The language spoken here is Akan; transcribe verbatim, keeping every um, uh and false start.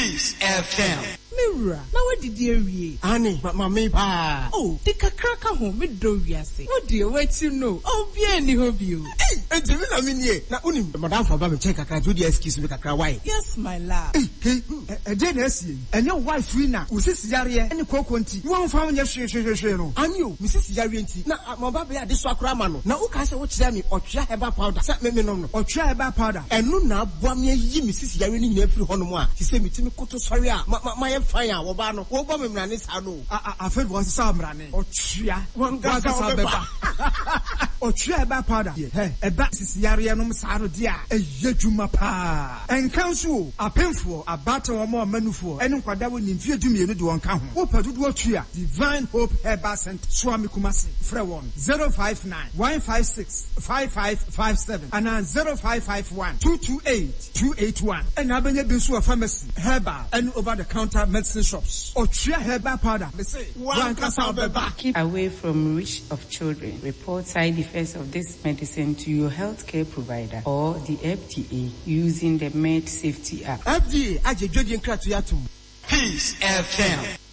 Peace F M. Mirror, now what did you read? Annie, my me pa. Oh, the cracker home with Doviasi. Oh dear, what you know? Oh, bien, you hope you. Hey, and you know, I mean, yeah. Now, only Madame for Babby check a do the excuse me, a why. Yes, my love. Hey, a Genesis, and your wife, Rina, who says Yaria and the Coconti. You won't find your share, share, share. And you, Missus Yarianti. Now, my baby had this Sacramano. Now, who can say what's me or try about powder? Sat me no, or try about powder. And no, now, one year, Missus Yarin in every Honoma. She said, me to me, Koto Saria, my fire, Obano. Obama Manis, I know. I felt was some running. Or tria, one gas or tria about powder. A bat is Yarianum Sarodia, a Yejuma pa. And council, a painful, a battle or more menufor, and Quadawi in fear to me to one count. Opa do what tria, Divine Hope Herba Center, Swami Kumasi, Frewon, zero five nine, one five six, five five five seven, and zero five five one, two two eight, two eight one. And Abenya Binsua Pharmacy, Herba, and over the counter medicine shops. Or tria Herba powder. They say, one keep away from reach of children. Report side effects of this medicine to your healthcare provider or the F D A using the Med Safety Act. F D A, I just judge and crack to Yatum. Peace F M.